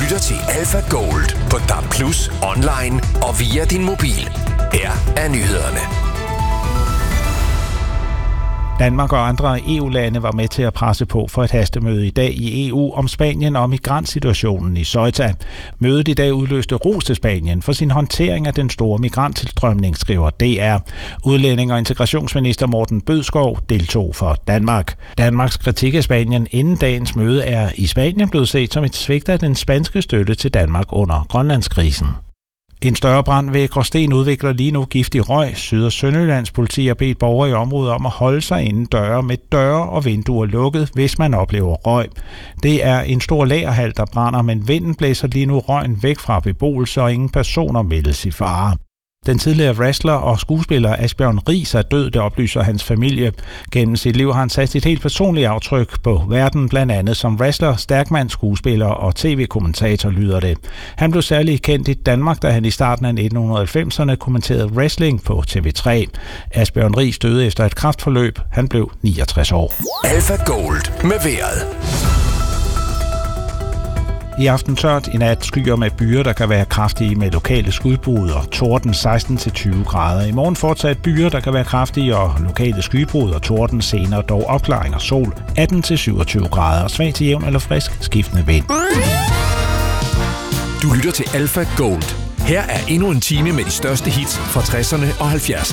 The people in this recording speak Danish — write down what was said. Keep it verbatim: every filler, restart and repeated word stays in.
lytter til Alpha Gold på D A B plus, online og via din mobil. Her er nyhederne. Danmark og andre E U-lande var med til at presse på for et hastemøde i dag i E U om Spanien og migrantsituationen i Ceuta. Mødet i dag udløste ros til Spanien for sin håndtering af den store migranttilstrømning, skriver D R. Udlænding- og integrationsminister Morten Bødskov deltog for Danmark. Danmarks kritik af Spanien inden dagens møde er i Spanien blevet set som et svigt af den spanske støtte til Danmark under Grønlandskrisen. En større brand ved Gråsten udvikler lige nu giftig røg. Syd- og Sønderjyllands politi har bedt borgere i området om at holde sig inden døre med døre og vinduer lukket, hvis man oplever røg. Det er en stor lagerhal, der brænder, men vinden blæser lige nu røgen væk fra beboelse, og ingen personer meldes i fare. Den tidligere wrestler og skuespiller Asbjørn Riis er død, det oplyser hans familie. Gennem sit liv har han sat sit helt personlige aftryk på verden, blandt andet som wrestler, stærkmand, skuespiller og tv-kommentator, lyder det. Han blev særligt kendt i Danmark, da han i starten af nitten halvfemserne kommenterede wrestling på T V tre. Asbjørn Riis døde efter et kræftforløb. Han blev niogtres år. Alpha Gold med vejret. I aften tørt, i nat skyer med byer, der kan være kraftige med lokale skudbrud og torden seksten til tyve grader. I morgen fortsat byer, der kan være kraftige og lokale skybrud og torden, senere dog opklaring og sol atten til syvogtyve grader og svag til jævn eller frisk skiftende vind. Du lytter til Alpha Gold. Her er endnu en time med de største hits fra tresserne og halvfjerdserne.